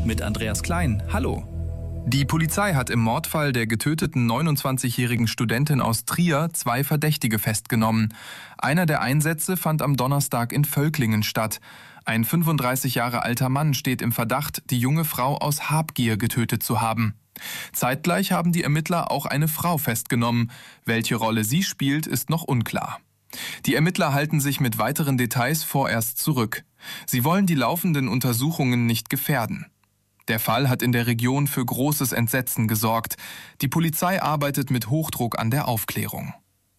mit Andreas Klein. Hallo. Die Polizei hat im Mordfall der getöteten 29-jährigen Studentin aus Trier 2 Verdächtige festgenommen. Einer der Einsätze fand am Donnerstag in Völklingen statt. Ein 35 Jahre alter Mann steht im Verdacht, die junge Frau aus Habgier getötet zu haben. Zeitgleich haben die Ermittler auch eine Frau festgenommen. Welche Rolle sie spielt, ist noch unklar. Die Ermittler halten sich mit weiteren Details vorerst zurück. Sie wollen die laufenden Untersuchungen nicht gefährden. Der Fall hat in der Region für großes Entsetzen gesorgt. Die Polizei arbeitet mit Hochdruck an der Aufklärung.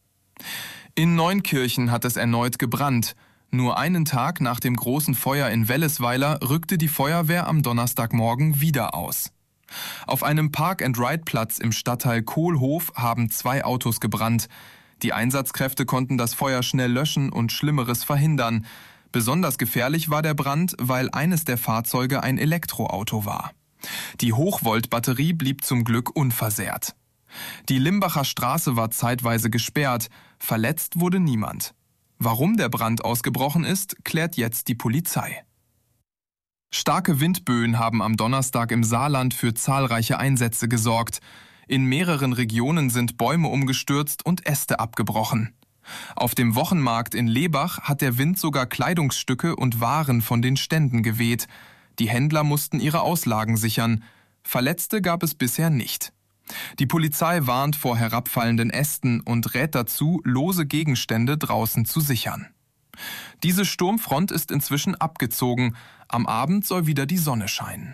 In Neunkirchen hat es erneut gebrannt. Nur einen Tag nach dem großen Feuer in Wellesweiler rückte die Feuerwehr am Donnerstagmorgen wieder aus. Auf einem Park-and-Ride-Platz im Stadtteil Kohlhof haben 2 Autos gebrannt. Die Einsatzkräfte konnten das Feuer schnell löschen und Schlimmeres verhindern. Besonders gefährlich war der Brand, weil eines der Fahrzeuge ein Elektroauto war. Die Hochvoltbatterie blieb zum Glück unversehrt. Die Limbacher Straße war zeitweise gesperrt. Verletzt wurde niemand. Warum der Brand ausgebrochen ist, klärt jetzt die Polizei. Starke Windböen haben am Donnerstag im Saarland für zahlreiche Einsätze gesorgt. In mehreren Regionen sind Bäume umgestürzt und Äste abgebrochen. Auf dem Wochenmarkt in Lebach hat der Wind sogar Kleidungsstücke und Waren von den Ständen geweht. Die Händler mussten ihre Auslagen sichern. Verletzte gab es bisher nicht. Die Polizei warnt vor herabfallenden Ästen und rät dazu, lose Gegenstände draußen zu sichern. Diese Sturmfront ist inzwischen abgezogen. Am Abend soll wieder die Sonne scheinen.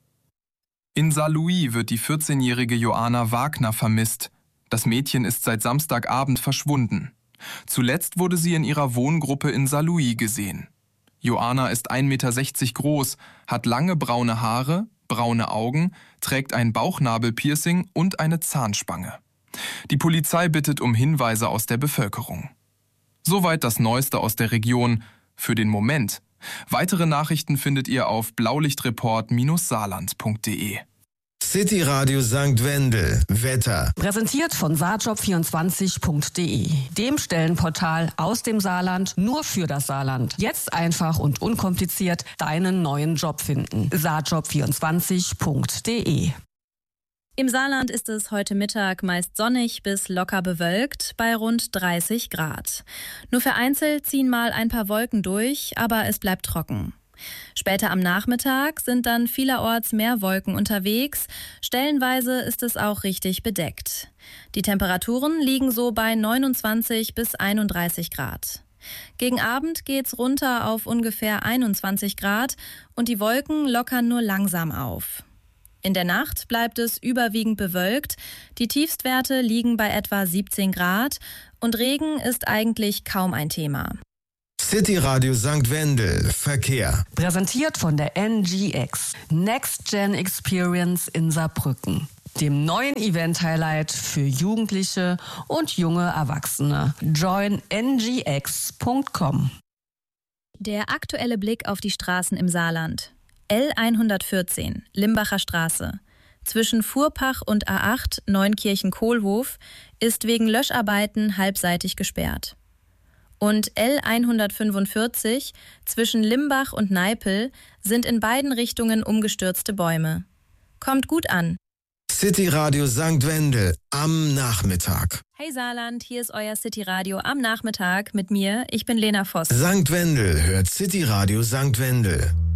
In Saarlouis wird die 14-jährige Joanna Wagner vermisst. Das Mädchen ist seit Samstagabend verschwunden. Zuletzt wurde sie in ihrer Wohngruppe in Saarlouis gesehen. Joanna ist 1,60 Meter groß, hat lange braune Haare, braune Augen, trägt ein Bauchnabelpiercing und eine Zahnspange. Die Polizei bittet um Hinweise aus der Bevölkerung. Soweit das Neueste aus der Region. Für den Moment. Weitere Nachrichten findet ihr auf blaulichtreport-saarland.de. City Radio St. Wendel. Wetter. Präsentiert von saarjob24.de, dem Stellenportal aus dem Saarland nur für das Saarland. Jetzt einfach und unkompliziert deinen neuen Job finden. saarjob24.de. Im Saarland ist es heute Mittag meist sonnig bis locker bewölkt bei rund 30 Grad. Nur vereinzelt ziehen mal ein paar Wolken durch, aber es bleibt trocken. Später am Nachmittag sind dann vielerorts mehr Wolken unterwegs. Stellenweise ist es auch richtig bedeckt. Die Temperaturen liegen so bei 29 bis 31 Grad. Gegen Abend geht's runter auf ungefähr 21 Grad und die Wolken lockern nur langsam auf. In der Nacht bleibt es überwiegend bewölkt. Die Tiefstwerte liegen bei etwa 17 Grad und Regen ist eigentlich kaum ein Thema. City Radio St. Wendel. Verkehr. Präsentiert von der NGX, Next Gen Experience in Saarbrücken, dem neuen Event-Highlight für Jugendliche und junge Erwachsene. Join ngx.com. Der aktuelle Blick auf die Straßen im Saarland. L114, Limbacher Straße. Zwischen Fuhrpach und A8, Neunkirchen-Kohlhof, ist wegen Löscharbeiten halbseitig gesperrt. Und L145 zwischen Limbach und Neipel sind in beiden Richtungen umgestürzte Bäume. Kommt gut an. City Radio St. Wendel am Nachmittag. Hey Saarland, hier ist euer City Radio am Nachmittag mit mir. Ich bin Lena Voss. St. Wendel hört City Radio St. Wendel.